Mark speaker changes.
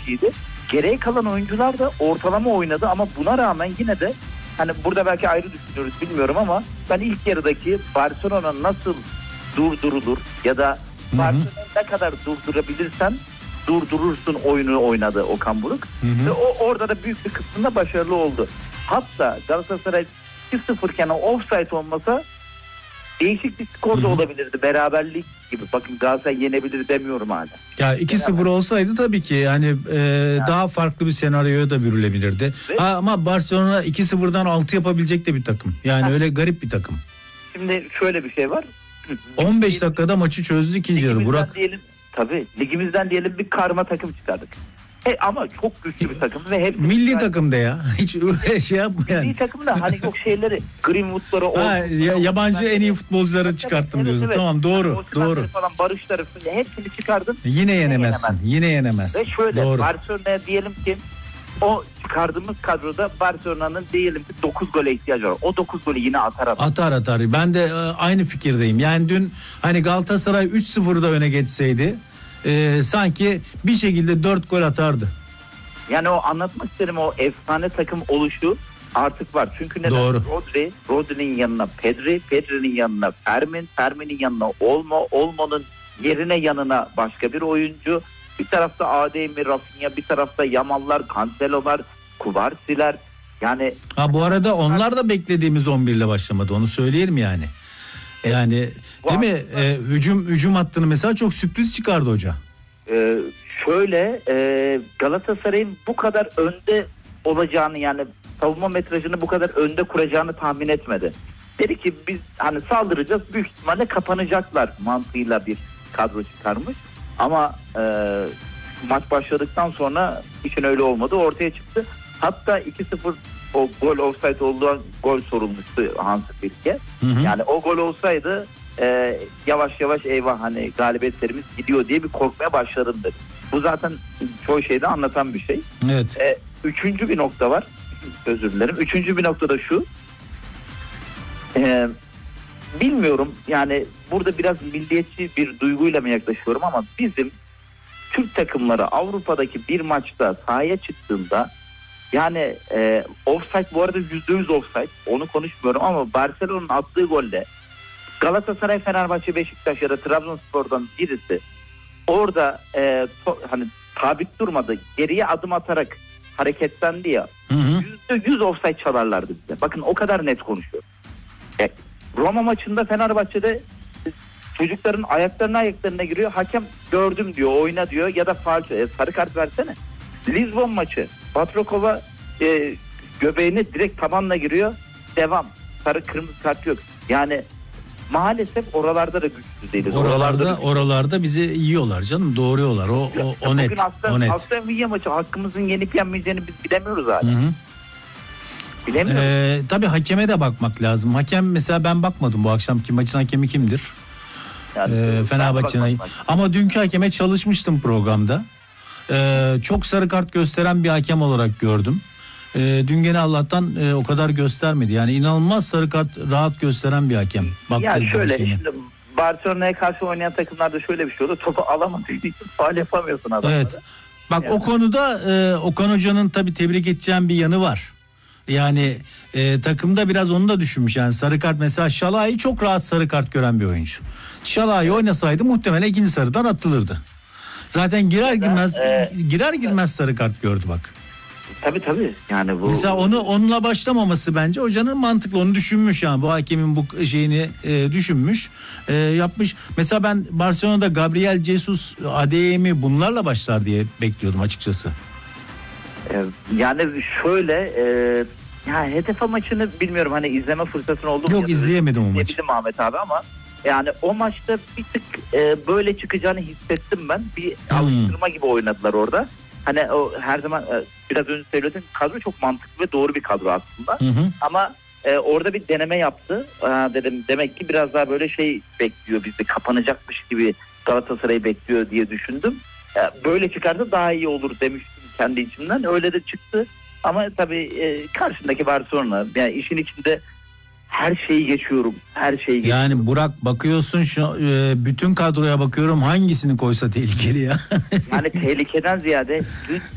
Speaker 1: kişiydi. Geriye kalan oyuncular da ortalama oynadı ama buna rağmen yine de hani burada belki ayrı düşünüyoruz bilmiyorum ama ben ilk yarıdaki Barcelona nasıl durdurulur ya da Barcelona ne kadar durdurabilirsen durdurursun oyunu oynadı Okan Buruk. Ve o orada da büyük bir kısmında başarılı oldu. Hatta Galatasaray 2-0 iken offside olmasa değişik bir skor da olabilirdi. Beraberlik gibi. Bakın Galatasaray yenebilir demiyorum hala.
Speaker 2: Ya 2-0 olsaydı tabii ki yani daha farklı bir senaryoya da bürülebilirdi. Ama Barcelona 2-0'dan 6 yapabilecek de bir takım. Yani öyle garip bir takım.
Speaker 1: Şimdi şöyle bir şey var.
Speaker 2: 15 dakikada maçı çözdü ikinci yarı Burak.
Speaker 1: Ligimizden diyelim bir karma takım çıkardık. Ama çok güçlü bir takım ve hep
Speaker 2: milli takımda ya. Hiç şey yapma yani.
Speaker 1: Milli takımda hani yok şeyleri Greenwood'ları
Speaker 2: yabancı en iyi futbolcuları çıkarttım diyorsun. Evet. Tamam doğru. Doğru.
Speaker 1: Falan Barışları hepsini çıkardın.
Speaker 2: Yine yenemezsin. Yine yenemezsin.
Speaker 1: Ve şöyle Barcelona'ya diyelim ki o çıkardığımız kadroda Barcelona'nın diyelim ki 9 gole ihtiyacı var. O 9 golü yine atar.
Speaker 2: Ben de aynı fikirdeyim. Yani dün hani Galatasaray 3-0'da öne geçseydi sanki bir şekilde 4 gol atardı.
Speaker 1: Yani o anlatmak istedim o efsane takım oluşu artık var. Çünkü neden?
Speaker 2: Doğru.
Speaker 1: Rodri'nin yanına Pedri'nin yanına Fermin'in yanına Olmo'nun yerine yanına başka bir oyuncu. Bir tarafta ADM, Rafinha, bir tarafta Yamallar, Cancelo'lar, Kuvarsiler. Yani
Speaker 2: bu arada onlar da beklediğimiz 11 ile başlamadı. Onu söyleyelim yani. Yani değil mi? Hücum hattını mesela çok sürpriz çıkardı hoca.
Speaker 1: Şöyle Galatasaray'ın bu kadar önde olacağını yani savunma metrajını bu kadar önde kuracağını tahmin etmedi. Dedi ki biz hani saldıracağız büyük ihtimalle kapanacaklar mantığıyla bir kadro çıkarmış. Ama maç başladıktan sonra işin öyle olmadı. Ortaya çıktı. Hatta 2-0 o gol offside olduğu gol sorulmuştu Hans Flick'e. Yani o gol olsaydı yavaş yavaş eyvah hani galibiyetlerimiz gidiyor diye bir korkmaya başladım dedi. Bu zaten çoğu şeyde anlatan bir şey.
Speaker 2: Evet.
Speaker 1: Üçüncü bir nokta var. Özür dilerim. Üçüncü bir nokta da şu. Bilmiyorum yani burada biraz milliyetçi bir duyguyla mı yaklaşıyorum ama bizim Türk takımları Avrupa'daki bir maçta sahaya çıktığında yani offside bu arada %100 offside onu konuşmuyorum ama Barcelona'nın attığı golde Galatasaray, Fenerbahçe, Beşiktaş ya da Trabzonspor'dan birisi orada hani sabit durmadı geriye adım atarak hareketlendi ya %100 offside çalarlardı bize. Bakın o kadar net konuşuyorum. Roma maçında Fenerbahçe'de çocukların ayaklarına giriyor. Hakem gördüm diyor, oyna diyor ya da faul sarı kart versene. Lizbon maçı Batrokova göbeğine direkt tabanla giriyor. Devam. Sarı kırmızı kart yok. Yani maalesef oralarda da güçlü değiliz.
Speaker 2: Oralarda bizi yiyorlar canım. Doğruyorlar. O net.
Speaker 1: Bugün Aston Villa maçı hakkımızın yenip yenmeyeceğini biz bilemiyoruz hala.
Speaker 2: Tabii hakeme de bakmak lazım. Hakem mesela ben bakmadım bu akşamki maçın hakemi kimdir? Yani, Fenerbahçe'nin. Ama dünkü hakeme çalışmıştım programda. Çok sarı kart gösteren bir hakem olarak gördüm. Dün gene Allah'tan o kadar göstermedi. Yani inanılmaz sarı kart rahat gösteren bir hakem.
Speaker 1: Yani şöyle şimdi Barcelona'ya karşı oynayan takımlarda şöyle bir şey oldu. Topu alamadığın için faul yapamıyorsun adamları.
Speaker 2: Evet. Bak yani. O konuda Okan Hoca'nın tabii tebrik edeceğim bir yanı var. Yani takımda biraz onu da düşünmüş. Yani sarı kart mesela Şalai'yi çok rahat sarı kart gören bir oyuncu. Şalai oynasaydı muhtemelen ikinci sarıdan atılırdı. Zaten girer girmez sarı kart gördü bak.
Speaker 1: Tabii. Yani bu
Speaker 2: mesela onunla başlamaması bence hocanın mantıklı. Onu düşünmüş yani bu hakemin bu şeyini düşünmüş, yapmış. Mesela ben Barcelona'da Gabriel Jesus, ADM'i bunlarla başlar diye bekliyordum açıkçası.
Speaker 1: Yani şöyle ya HDF maçını bilmiyorum hani izleme fırsatın oldu mu?
Speaker 2: Yok izleyemedim o maçı.
Speaker 1: İzleyemedim Ahmet abi ama yani o maçta bir tık böyle çıkacağını hissettim ben. Bir alıştırma gibi oynadılar orada. Hani o her zaman biraz önce söyledim kadro çok mantıklı ve doğru bir kadro aslında. Ama orada bir deneme yaptı. Dedim demek ki biraz daha böyle şey bekliyor bizi kapanacakmış gibi Galatasaray'ı bekliyor diye düşündüm. Böyle çıkarsa daha iyi olur demiştim kendi içimden. Öyle de çıktı. Ama tabii karşındaki Barcelona yani işin içinde her şeyi geçiyorum.
Speaker 2: Yani Burak bakıyorsun şu bütün kadroya bakıyorum hangisini koysa tehlikeli ya.
Speaker 1: Yani tehlikeden ziyade